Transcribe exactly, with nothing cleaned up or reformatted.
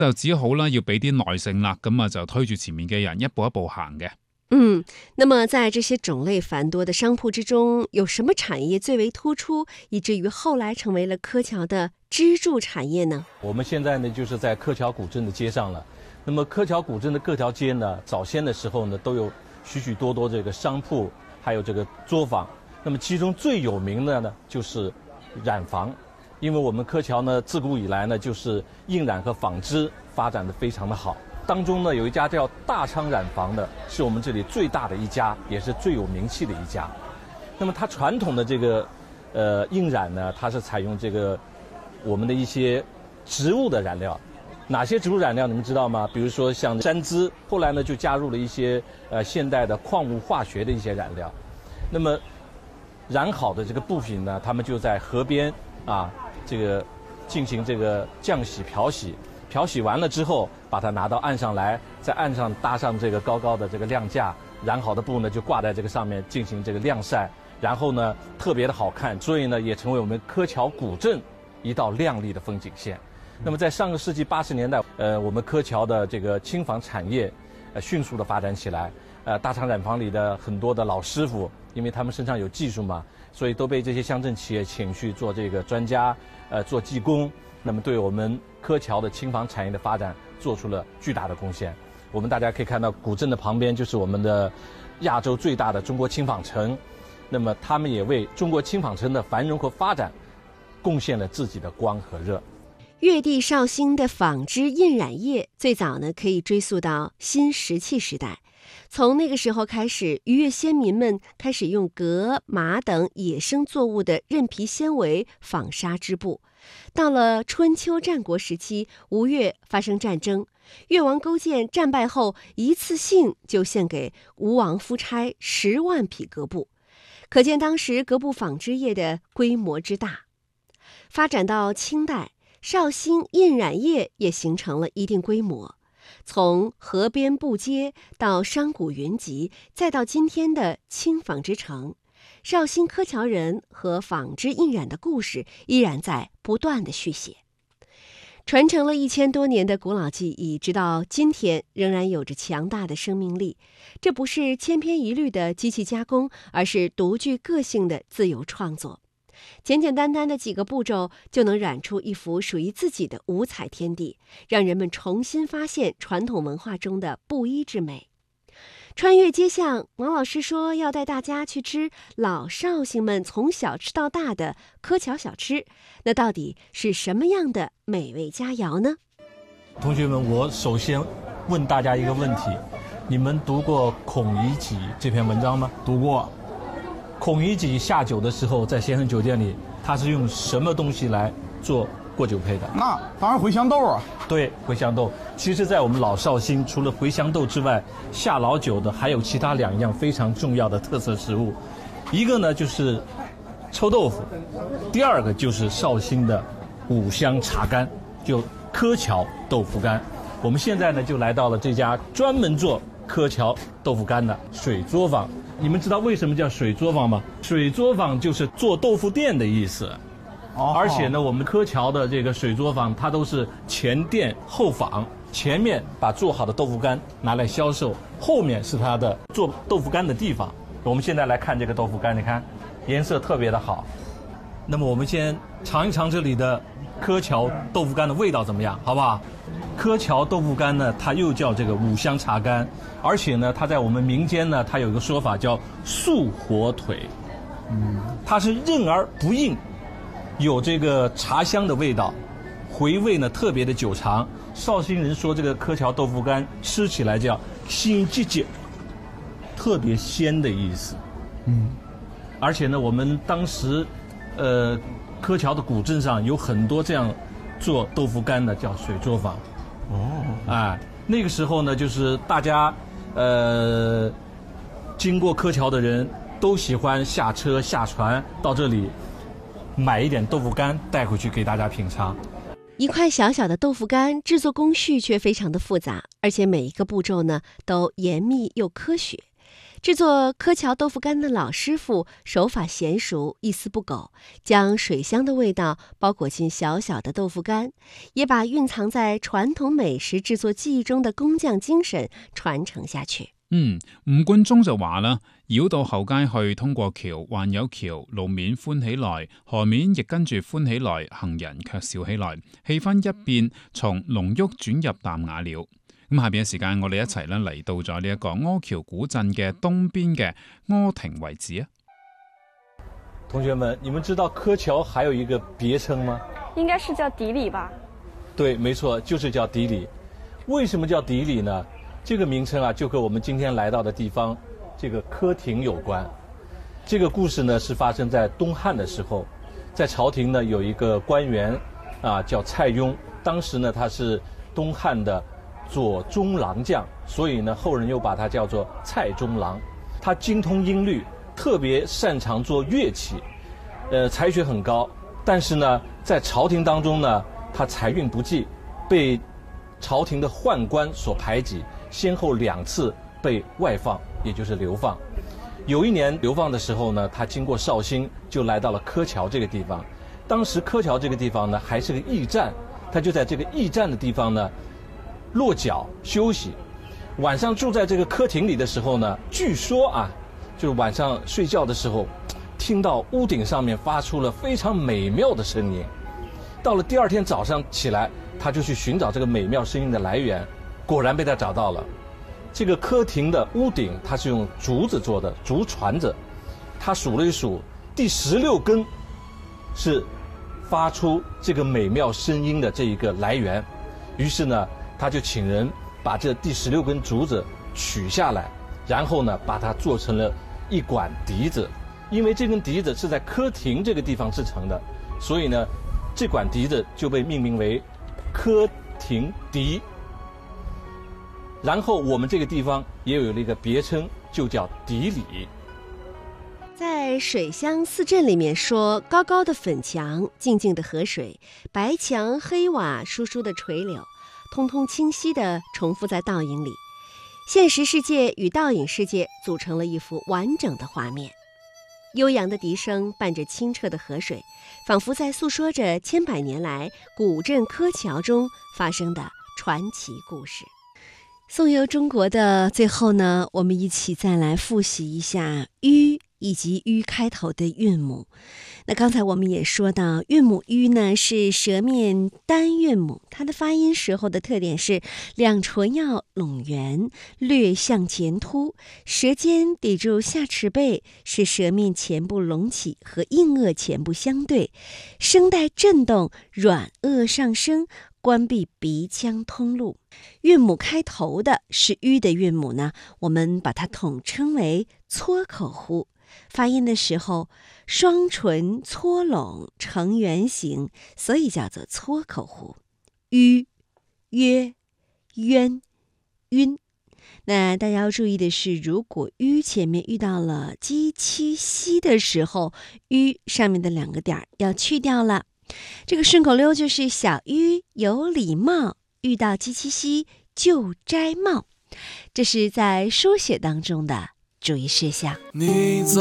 就只好啦，要俾啲耐性啦，咁啊就推住前面嘅人一步一步行嘅。 嗯，那么在这些种类繁多的商铺之中，有什么产业最为突出，以至于后来成为了柯桥的支柱产业呢？ 我们现在呢，就是在柯桥古镇的街上了。那么柯桥古镇的各条街呢，早先的时候呢，都有许许多多这个商铺，还有这个作坊。那么其中最有名的呢，就是染坊。因为我们柯桥呢，自古以来呢，就是印染和纺织发展的非常的好。当中呢，有一家叫大昌染坊的，是我们这里最大的一家，也是最有名气的一家。那么它传统的这个呃印染呢，它是采用这个我们的一些植物的染料。哪些植物染料你们知道吗？比如说像山栀，后来呢就加入了一些呃现代的矿物化学的一些染料。那么染好的这个布品呢，他们就在河边啊这个进行这个浆洗漂洗。漂洗完了之后，把它拿到岸上来，在岸上搭上这个高高的这个晾架，染好的布呢就挂在这个上面进行这个晾晒，然后呢特别的好看，所以呢也成为我们柯桥古镇一道亮丽的风景线。那么在上个世纪八十年代，呃，我们柯桥的这个轻纺产业，呃，迅速的发展起来。呃，大昌染坊里的很多的老师傅，因为他们身上有技术嘛，所以都被这些乡镇企业请去做这个专家，呃，做技工。那么对我们柯桥的轻纺产业的发展做出了巨大的贡献。我们大家可以看到，古镇的旁边就是我们的亚洲最大的中国轻纺城，那么他们也为中国轻纺城的繁荣和发展贡献了自己的光和热。 粤地绍兴的纺织印染业最早呢可以追溯到新石器时代。从那个时候开始，渔业先民们开始用革、麻等野生作物的韧皮纤维纺纱织布。到了春秋战国时期，吴越发生战争，越王勾践战败后，一次性就献给吴王夫差十万匹革布，可见当时革布纺织业的规模之大。发展到清代，绍兴印染业也形成了一定规模。从河边布街到商贾云集，再到今天的轻纺织城，绍兴柯桥人和纺织印染的故事依然在不断的续写，传承了一千多年的古老技艺，直到今天仍然有着强大的生命力。这不是千篇一律的机器加工，而是独具个性的自由创作。简简单单的几个步骤就能染出一幅属于自己的五彩天地，让人们重新发现传统文化中的布衣之美。穿越街巷，王老师说要带大家去吃老绍兴们从小吃到大的柯桥小吃，那到底是什么样的美味佳肴呢？ 同学们，我首先问大家一个问题，你们读过《孔乙己》这篇文章吗？ 读过。 孔乙己下酒的时候，在咸亨酒店里，他是用什么东西来做过酒配的？ 那当然茴香豆啊。 对，茴香豆。其实在我们老绍兴，除了茴香豆之外，下老酒的还有其他两样非常重要的特色食物，一个呢就是臭豆腐，第二个就是绍兴的五香茶干，就柯桥豆腐干。我们现在呢就来到了这家专门做柯桥豆腐干的水作坊。你们知道为什么叫水作坊吗？水作坊就是做豆腐店的意思。 哦， 而且呢，我们柯桥的这个水作坊，它都是前店后坊，前面把做好的豆腐干拿来销售，后面是它的做豆腐干的地方。我们现在来看这个豆腐干，你看颜色特别的好。那么我们先尝一尝这里的柯桥豆腐干的味道怎么样，好不好？柯桥豆腐干呢，它又叫这个五香茶干，而且呢，它在我们民间呢，它有一个说法叫素火腿，嗯，它是韧而不硬，有这个茶香的味道，回味呢特别的久长。绍兴人说这个柯桥豆腐干吃起来叫鲜结结，特别鲜的意思，嗯，而且呢，我们当时，呃，柯桥的古镇上有很多这样做豆腐干的，叫水作坊。哦，哎，那个时候呢，就是大家，呃，经过柯桥的人都喜欢下车下船到这里，买一点豆腐干带回去给大家品尝。 一块小小的豆腐干，制作工序却非常的复杂，而且每一个步骤呢都严密又科学。 制作柯桥豆腐干的老师傅手法娴熟，一丝不苟，将水乡的味道包裹进小小的豆腐干，也把蕴藏在传统美食製作技藝中的工匠精神傳承下去。 嗯，吳冠中就話啦，繞到後街去，通過橋，還有橋，路面歡起來，河面亦跟住歡起來，行人卻笑起來，氣氛一變，從濃郁轉入淡雅了。咁下邊嘅時間，我哋一齊咧嚟到咗呢一個柯橋古鎮嘅東邊嘅柯亭遺址啊。 同學們，你們知道柯橋還有一個別稱嗎？ 應該是叫底里吧？ 對，沒錯，就是叫底里。為什麼叫底里呢？這個名稱啊，就和我們今天來到的地方，這個柯亭有關。這個故事呢，是發生在東漢的時候，在朝廷呢有一個官員啊，叫蔡邕，當時呢他是東漢的左中郎將，所以呢後人又把他叫做蔡中郎。他精通音律，特別擅長做樂器，呃，才學很高。但是呢，在朝廷當中呢，他財運不濟，被朝廷的宦官所排擠。先後兩次被外放，也就是流放。有一年流放的時候呢，他經過紹興，就來到了柯橋這個地方。當時柯橋這個地方呢，還是個驛站，他就在這個驛站的地方呢落腳休息。晚上住在這個柯亭裡的時候呢，據說啊，就是晚上睡覺的時候，聽到屋頂上面發出了非常美妙的聲音。到了第二天早上起來，他就去尋找這個美妙聲音的來源。果然被他找到了。這個柯亭的屋頂，它是用竹子做的，竹椽子。他數了一數，第十六根是發出這個美妙聲音的這一個來源。於是呢，他就請人把這第十六根竹子取下來，然後呢，把它做成了一管笛子。因為這根笛子是在柯亭這個地方製成的，所以呢，這管笛子就被命名為柯亭笛。然後我們這個地方也有了一個別稱，就叫底里。 在水鄉四鎮裡面說，高高的粉牆，靜靜的河水，白牆黑瓦，疏疏的垂柳，通通清晰地重複在倒影裡。現實世界與倒影世界組成了一幅完整的畫面。悠揚的笛聲伴着清澈的河水，仿佛在訴說着千百年來古鎮柯橋中發生的傳奇故事。宋遊中國的最後呢，我們一起再來複習一下吁以及吁開頭的韻母。那剛才我們也說到，韻母吁呢是舌面單韻母，它的發音時候的特點是兩唇要攏圓，略向前凸，舌尖抵住下齒背，使舌面前部隆起和硬腭前部相對，聲帶震動，軟腭上升，關閉鼻腔通路。韻母開頭的是吁的韻母呢，我們把它統稱為撮口呼。發音的時候，雙唇搓攏成圓形，所以叫做撮口呼。吁、約、冤、暈。那大家要注意的是，如果吁前面遇到了基七西的時候，吁上面的兩個點要去掉了。這個順口溜就是小吁有禮貌，遇到基七西就摘帽。這是在書寫當中的注意事項。你